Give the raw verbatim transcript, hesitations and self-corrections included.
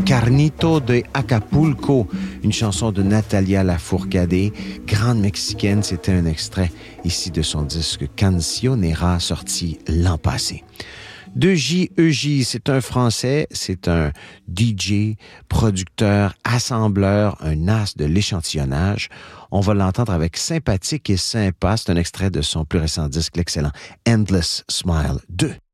Carnito de Acapulco, une chanson de Natalia Lafourcade, grande mexicaine. C'était un extrait ici de son disque Cancionera, sorti l'an passé. De J E J, c'est un Français, c'est un D J, producteur, assembleur, un as de l'échantillonnage. On va l'entendre avec Sympathique et Sympa. C'est un extrait de son plus récent disque, l'excellent Endless Smile deux.